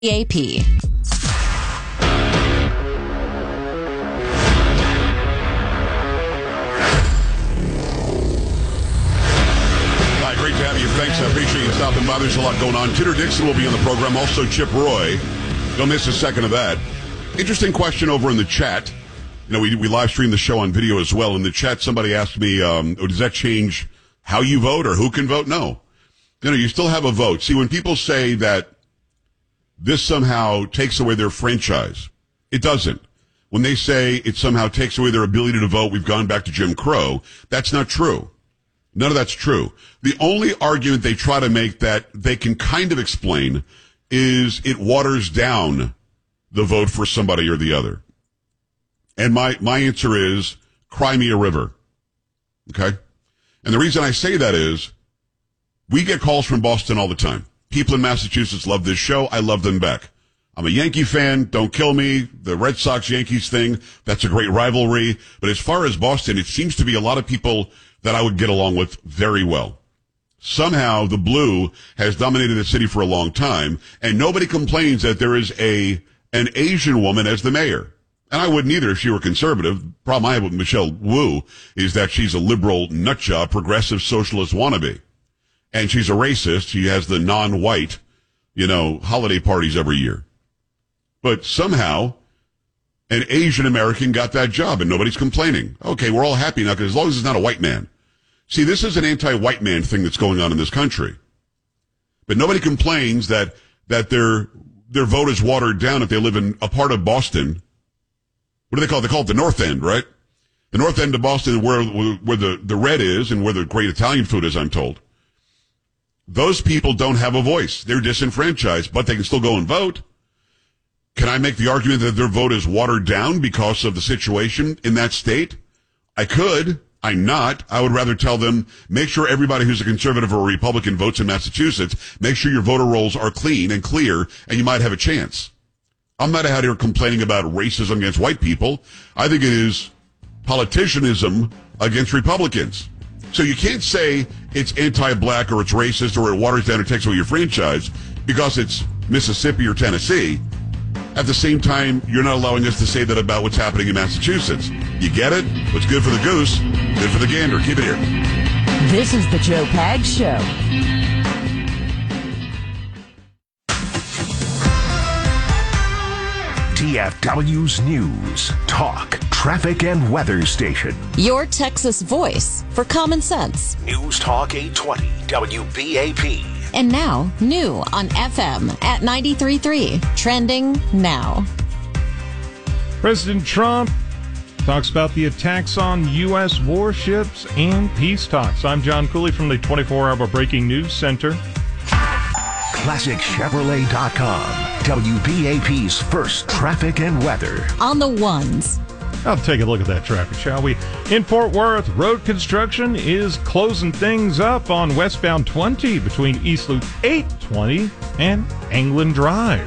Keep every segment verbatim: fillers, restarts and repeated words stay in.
A P. Hi, great to have you. Thanks. I appreciate you stopping by. There's a lot going on. Titter Dixon will be on the program. Also, Chip Roy. Don't miss a second of that. Interesting question over in the chat. You know, we we live stream the show on video as well. In the chat, somebody asked me, um, oh, does that change how you vote or who can vote? No. You know, you still have a vote. See, when people say that this somehow takes away their franchise, it doesn't. When they say it somehow takes away their ability to vote, we've gone back to Jim Crow, that's not true. None of that's true. The only argument they try to make that they can kind of explain is it waters down the vote for somebody or the other. And my, my answer is, cry me a river. Okay? And the reason I say that is, we get calls from Boston all the time. People in Massachusetts love this show. I love them back. I'm a Yankee fan. Don't kill me. The Red Sox-Yankees thing, that's a great rivalry. But as far as Boston, it seems to be a lot of people that I would get along with very well. Somehow, the blue has dominated the city for a long time, and nobody complains that there is a an Asian woman as the mayor. And I wouldn't either if she were conservative. The problem I have with Michelle Wu is that she's a liberal nutjob, progressive socialist wannabe. And she's a racist. She has the non-white, you know, holiday parties every year. But somehow, an Asian American got that job and nobody's complaining. Okay, we're all happy now because as long as it's not a white man. See, this is an anti-white man thing that's going on in this country. But nobody complains that, that their, their vote is watered down if they live in a part of Boston. What do they call it? They call it the North End, right? The North End of Boston where, where the, the red is and where the great Italian food is, I'm told. Those people don't have a voice. They're disenfranchised, but they can still go and vote. Can I make the argument that their vote is watered down because of the situation in that state? I could. I'm not. I would rather tell them, make sure everybody who's a conservative or a Republican votes in Massachusetts, make sure your voter rolls are clean and clear, and you might have a chance. I'm not out here complaining about racism against white people. I think it is politicianism against Republicans. So you can't say it's anti-black or it's racist or it waters down or takes away your franchise because it's Mississippi or Tennessee. At the same time, you're not allowing us to say that about what's happening in Massachusetts. You get it? What's good for the goose, good for the gander. Keep it here. This is the Joe Pags Show. T F W's News, Talk, Traffic, and Weather Station. Your Texas voice for common sense. News Talk eight twenty W B A P. And now, new on F M at ninety-three point three. Trending now. President Trump talks about the attacks on U S warships and peace talks. I'm John Cooley from the twenty-four hour Breaking News Center. Classic Chevrolet dot com. W B A P's first traffic and weather. On the ones. I'll take a look at that traffic, shall we? In Fort Worth, road construction is closing things up on westbound twenty between East Loop eight twenty and England Drive.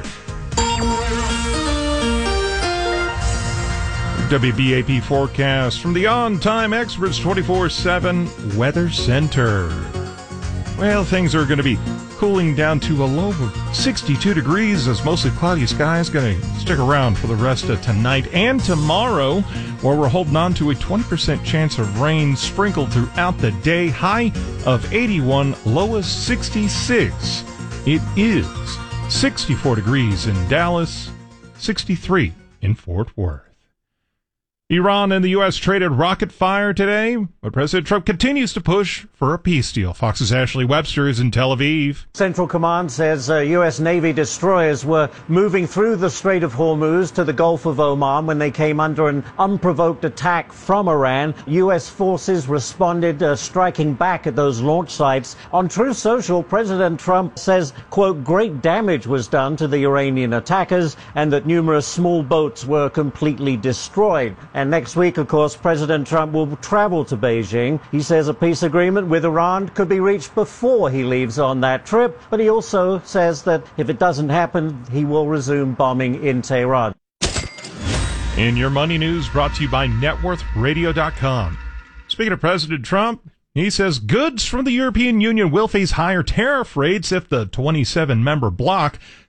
W B A P forecast from the On-Time Experts twenty-four seven Weather Center. Well, things are going to be cooling down to a low of sixty-two degrees as mostly cloudy skies going to stick around for the rest of tonight and tomorrow, where we're holding on to a twenty percent chance of rain sprinkled throughout the day. High of eighty-one, lowest sixty-six. It is sixty-four degrees in Dallas, sixty-three in Fort Worth. Iran and the U S traded rocket fire today, but President Trump continues to push for a peace deal. Fox's Ashley Webster is in Tel Aviv. Central Command says uh, U S Navy destroyers were moving through the Strait of Hormuz to the Gulf of Oman when they came under an unprovoked attack from Iran. U S forces responded, uh, striking back at those launch sites. On Truth Social, President Trump says, quote, great damage was done to the Iranian attackers and that numerous small boats were completely destroyed. And next week, of course, President Trump will travel to Beijing. He says a peace agreement with Iran could be reached before he leaves on that trip. But he also says that if it doesn't happen, he will resume bombing in Tehran. In your money news, brought to you by net worth radio dot com. Speaking of President Trump, he says goods from the European Union will face higher tariff rates if the twenty-seven member bloc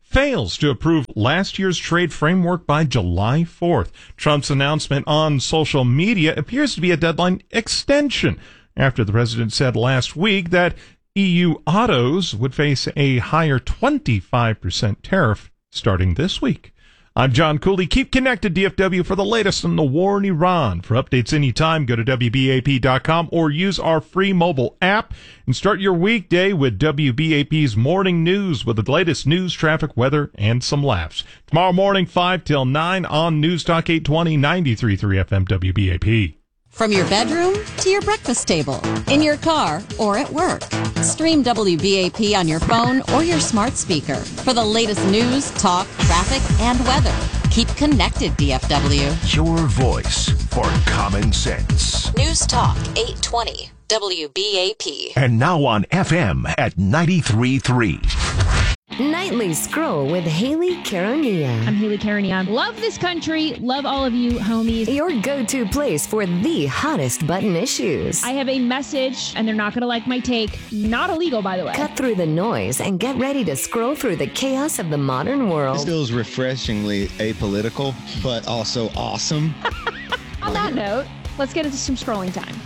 fails to approve last year's trade framework by July fourth. Trump's announcement on social media appears to be a deadline extension after the president said last week that E U autos would face a higher twenty-five percent tariff starting this week. I'm John Cooley. Keep connected, D F W, for the latest on the war in Iran. For updates anytime, go to W B A P dot com or use our free mobile app and start your weekday with W B A P's Morning News with the latest news, traffic, weather, and some laughs. Tomorrow morning, five till nine on News Talk eight twenty, ninety-three point three F M W B A P. From your bedroom to your breakfast table, in your car, or at work. Stream W B A P on your phone or your smart speaker for the latest news, talk, traffic, and weather. Keep connected, D F W. Your voice for common sense. News Talk eight twenty W B A P. And now on F M at ninety-three point three. Nightly Scroll with Haley Caronia. I'm Haley Caronia. Love this country. Love all of you, homies. Your go-to place for the hottest button issues. I have a message, and they're not going to like my take. Not illegal, by the way. Cut through the noise and get ready to scroll through the chaos of the modern world. This feels refreshingly apolitical, but also awesome. On that note, let's get into some scrolling time.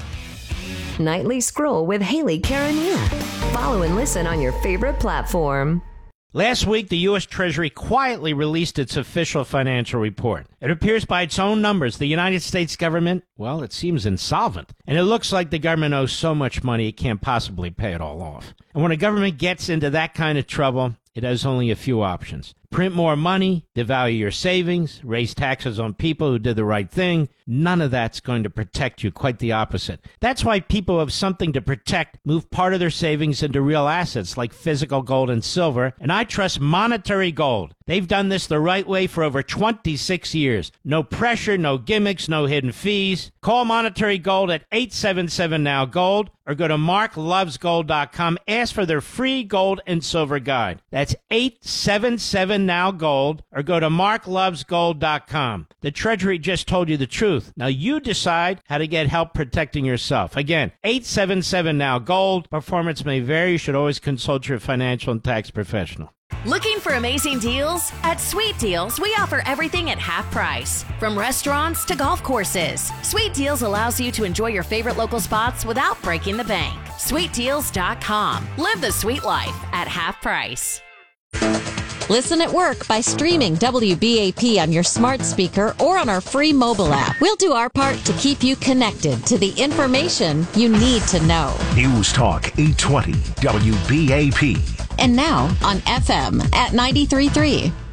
Nightly Scroll with Haley Caronia. Follow and listen on your favorite platform. Last week, the U S Treasury quietly released its official financial report. It appears by its own numbers, the United States government, well, it seems insolvent. And it looks like the government owes so much money it can't possibly pay it all off. And when a government gets into that kind of trouble, it has only a few options. Print more money, devalue your savings, raise taxes on people who did the right thing. None of that's going to protect you, quite the opposite. That's why people who have something to protect move part of their savings into real assets like physical gold and silver, and I trust Monetary Gold. They've done this the right way for over twenty-six years. No pressure, no gimmicks, no hidden fees. Call Monetary Gold at eight seven seven now gold or go to mark loves gold dot com. Ask for their free gold and silver guide. That's eight seven seven now gold or go to mark loves gold dot com. The Treasury just told you the truth. Now you decide how to get help protecting yourself. Again, eight seven seven now gold. Performance may vary. You should always consult your financial and tax professional. Looking for amazing deals? At Sweet Deals, we offer everything at half price. From restaurants to golf courses, Sweet Deals allows you to enjoy your favorite local spots without breaking the bank. sweet deals dot com. Live the sweet life at half price. Listen at work by streaming W B A P on your smart speaker or on our free mobile app. We'll do our part to keep you connected to the information you need to know. News Talk eight twenty W B A P. And now on F M at ninety-three point three.